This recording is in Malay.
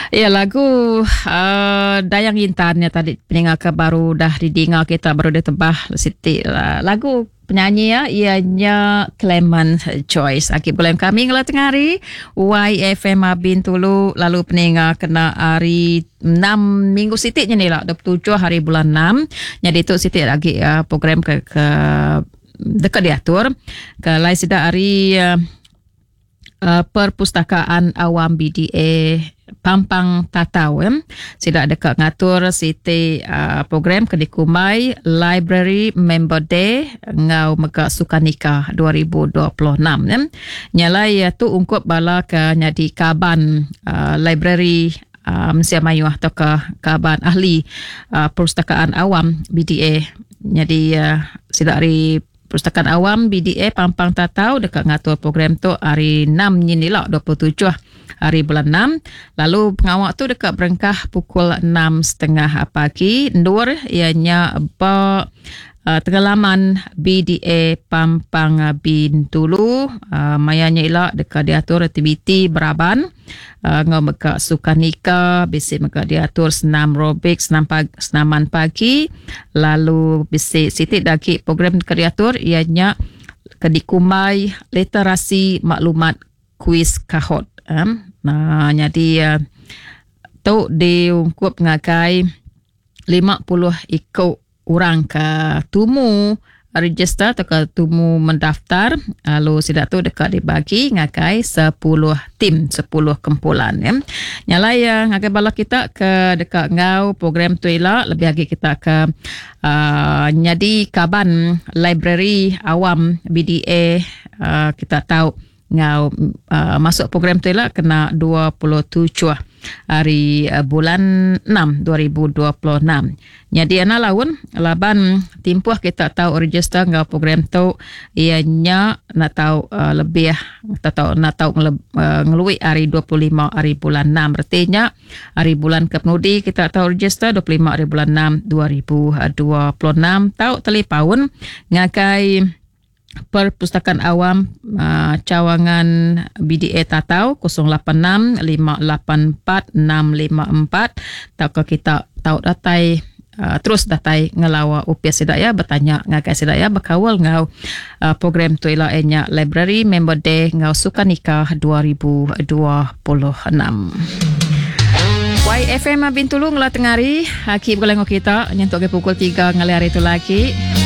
Ya, lagu Dayang Intannya tadi pendengar baru dah didengar, kita baru ditebah Siti. Lagu penyanyi ya ianya Clement Choice. Akib bulan kami ngala tengari YFM Bintulu, lalu pendengar kena hari 6 minggu Siti ni lah 27 hari bulan 6. Jadi tu Siti lagi program ke dekat diatur ke lain sida hari Perpustakaan Awam BDA Pampang Tatau sida dekat ngatur Siti program ke dikumai Library Member Day ngau mega Sukanika 2026 nyalai tu ungkup bala ke nyadi kaban library Malaysia Melayu atau ke kaban ahli Perpustakaan Awam BDA. Jadi sida hari Perpustakaan Awam BDA Pampang Tatau dekat ngatur program tu hari 6 ni lah 27 hari bulan 6. Lalu pengawak tu dekat berengkah pukul 6.30 pagi. Nur ianya tenggelaman BDA Pampang Bintulu. Mayanya ialah dekat diatur aktiviti beraban. Ngau meka Sukanika, bisik meka diatur senam robik, senaman pagi. Lalu bisik Siti daki program diatur ianya kedikumai literasi maklumat kuis kahot. Nah, jadi tu diungkup ngakai 50 ikut orang ke tumu register atau ke tumu mendaftar. Lalu sidak tu dekat dibagi ngakai 10 tim, 10 kumpulan nyalai ngakai bala kita ke dekat ngau program tu ialah lebih lagi kita ke nyadi kaban library awam BDA. Kita tahu ngau masuk program tu ialah kena 27 hari bulan 6 2026. Jadi ana laun laban timpuh kita tahu register ngau program tu ianya nak tahu lebih nak tahu ngelui hari 25 hari bulan 6. Artinya hari bulan kepenudi kita tahu register 25 hari bulan 6 2026 tahu telephone ngakai Perpustakaan Awam Cawangan BDA Tatau 086-584-654. Tahu kita tahu datai terus datai ngelawa upiah sidaya bertanya ngakai sidaya berkawal ngau program tu ialah enya Library Member Day ngau Sukanika 2026. YFM Bintulu ngala tengari Akib galengo kita nyentuk ke pukul 3 ngali hari tu lagi.